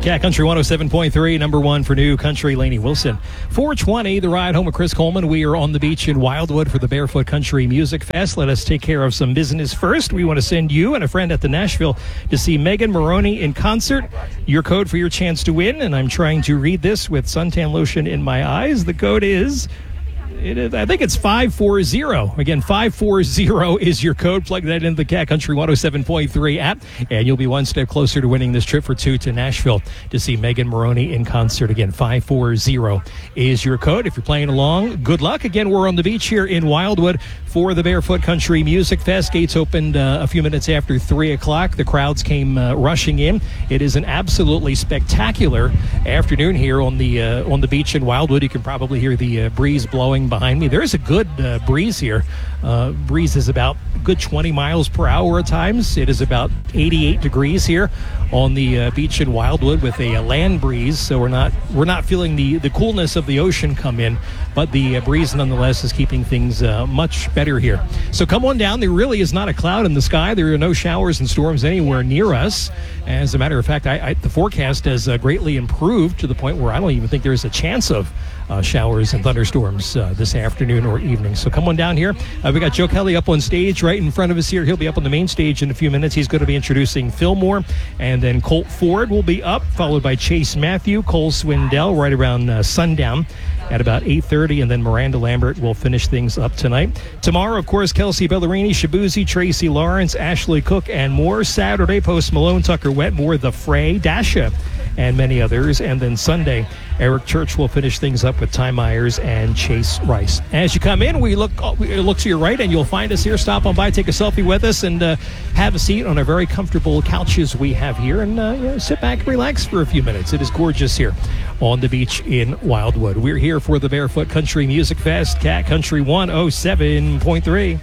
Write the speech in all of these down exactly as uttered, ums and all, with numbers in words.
Cat Country one oh seven point three, number one for new country, Lainey Wilson. four twenty, the ride home with Chris Coleman. We are on the beach in Wildwood for the Barefoot Country Music Fest. Let us take care of some business first. We want to send you and a friend at the Nashville to see Megan Moroney in concert. Your code for your chance to win, and I'm trying to read this with suntan lotion in my eyes. The code is... It is, I think it's five four zero. Again, five four zero is your code. Plug that into the Cat Country one oh seven point three app, and you'll be one step closer to winning this trip for two to Nashville to see Megan Moroney in concert. Again, five four zero is your code. If you're playing along, good luck. Again, we're on the beach here in Wildwood for the Barefoot Country Music Fest. Gates opened uh, a few minutes after three o'clock. The crowds came uh, rushing in. It is an absolutely spectacular afternoon here on the uh, on the beach in Wildwood. You can probably hear the uh, breeze blowing behind me. There is a good uh, breeze here. Uh, breeze is about a good twenty miles per hour at times. It is about eighty-eight degrees here on the uh, beach in Wildwood with a, a land breeze. So we're not we're not feeling the, the coolness of the ocean come in, but the uh, breeze nonetheless is keeping things uh, much better here. So come on down. There really is not a cloud in the sky. There are no showers and storms anywhere near us. As a matter of fact, I, I, the forecast has uh, greatly improved to the point where I don't even think there is a chance of Uh, showers and thunderstorms uh, this afternoon or evening. So come on down here. Uh, we got Joe Kelly up on stage right in front of us here. He'll be up on the main stage in a few minutes. He's going to be introducing Fillmore, and then Colt Ford will be up, followed by Chase Matthew, Cole Swindell right around uh, sundown at about eight thirty, and then Miranda Lambert will finish things up tonight. Tomorrow, of course, Kelsey Bellerini, Shabuzi, Tracy Lawrence, Ashley Cook, and more. Saturday, Post Malone, Tucker Wetmore, The Fray, Dasha, and many others. And then Sunday, Eric Church will finish things up with Ty Myers and Chase Rice. As you come in, we look we look to your right, and you'll find us here. Stop on by, take a selfie with us, and uh, have a seat on our very comfortable couches we have here, and uh, you know, sit back and relax for a few minutes. It is gorgeous here on the beach in Wildwood. We're here for the Barefoot Country Music Fest, Cat Country one oh seven point three.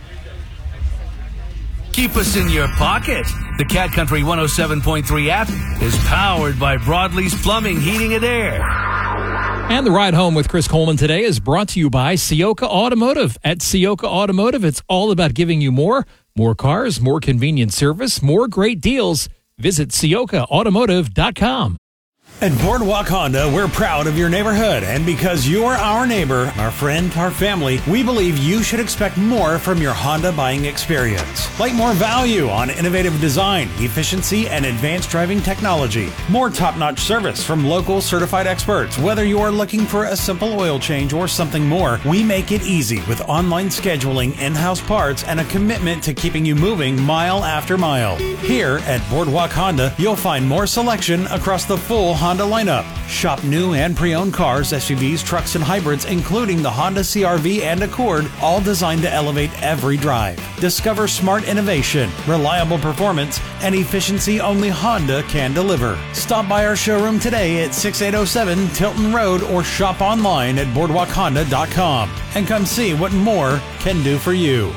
Keep us in your pocket. The Cat Country one oh seven point three app is powered by Broadlee's Plumbing, Heating, and Air. And the ride home with Chris Coleman today is brought to you by Sioka Automotive. At Sioka Automotive, it's all about giving you more. More cars, more convenient service, more great deals. Visit Sioka Automotive dot com. At Boardwalk Honda, we're proud of your neighborhood, and because you're our neighbor, our friend, our family, we believe you should expect more from your Honda buying experience. Like more value on innovative design, efficiency, and advanced driving technology. More top-notch service from local certified experts. Whether you are looking for a simple oil change or something more, we make it easy with online scheduling, in-house parts, and a commitment to keeping you moving mile after mile. Here at Boardwalk Honda, you'll find more selection across the full Honda Honda lineup. Shop new and pre-owned cars, S U Vs, trucks, and hybrids, including the Honda C R V and Accord, all designed to elevate every drive. Discover smart innovation, reliable performance, and efficiency only Honda can deliver. Stop by our showroom today at sixty-eight oh seven Tilton Road or shop online at boardwalk honda dot com and come see what more can do for you.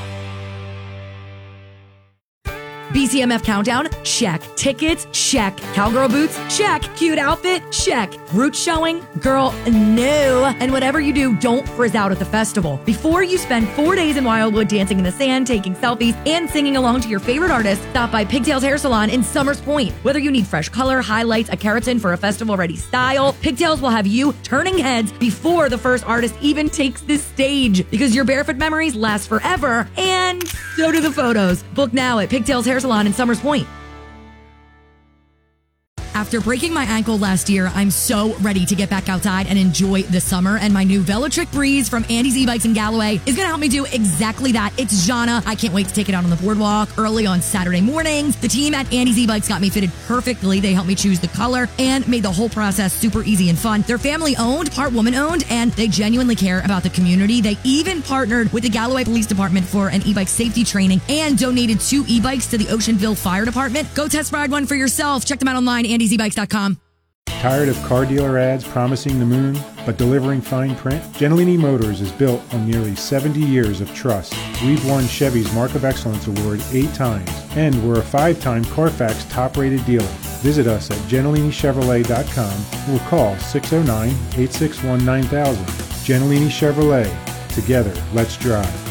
B C M F countdown? Check. Tickets? Check. Cowgirl boots? Check. Cute outfit? Check. Roots showing? Girl, no. And whatever you do, don't frizz out at the festival. Before you spend four days in Wildwood dancing in the sand, taking selfies, and singing along to your favorite artist, stop by Pigtails Hair Salon in Summers Point. Whether you need fresh color, highlights, a keratin for a festival-ready style, Pigtails will have you turning heads before the first artist even takes the stage. Because your barefoot memories last forever, and so do the photos. Book now at Pigtails Hair Salon in Summers Point. After breaking my ankle last year, I'm so ready to get back outside and enjoy the summer. And my new Velotric Breeze from Andy's E-Bikes in Galloway is going to help me do exactly that. It's Jana. I can't wait to take it out on the boardwalk early on Saturday mornings. The team at Andy's E-Bikes got me fitted perfectly. They helped me choose the color and made the whole process super easy and fun. They're family owned, part woman owned, and they genuinely care about the community. They even partnered with the Galloway Police Department for an e-bike safety training and donated two e-bikes to the Oceanville Fire Department. Go test ride one for yourself. Check them out online, andy z bikes dot com. Tired of car dealer ads promising the moon, but delivering fine print? Gentilini Motors is built on nearly seventy years of trust. We've won Chevy's Mark of Excellence Award eight times, and we're a five-time Carfax top-rated dealer. Visit us at gentilini chevrolet dot com or call six oh nine, eight six one, nine thousand. Gentilini Chevrolet. Together, let's drive.